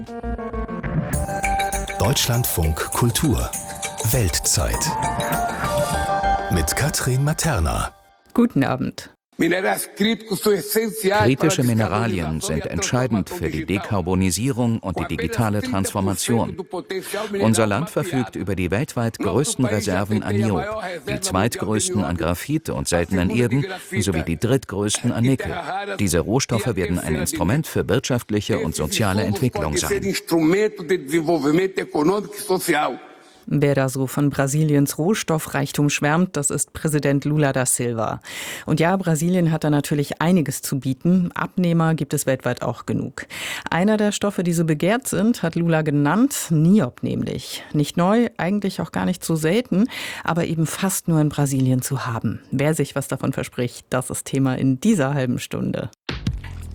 Deutschlandfunk Kultur Weltzeit mit Katrin Materna. Guten Abend. Kritische Mineralien sind entscheidend für die Dekarbonisierung und die digitale Transformation. Unser Land verfügt über die weltweit größten Reserven an Niob, die zweitgrößten an Graphit und seltenen Erden sowie die drittgrößten an Nickel. Diese Rohstoffe werden ein Instrument für wirtschaftliche und soziale Entwicklung sein. Wer da so von Brasiliens Rohstoffreichtum schwärmt, das ist Präsident Lula da Silva. Und ja, Brasilien hat da natürlich einiges zu bieten. Abnehmer gibt es weltweit auch genug. Einer der Stoffe, die so begehrt sind, hat Lula genannt, Niob nämlich. Nicht neu, eigentlich auch gar nicht so selten, aber eben fast nur in Brasilien zu haben. Wer sich was davon verspricht, das ist Thema in dieser halben Stunde.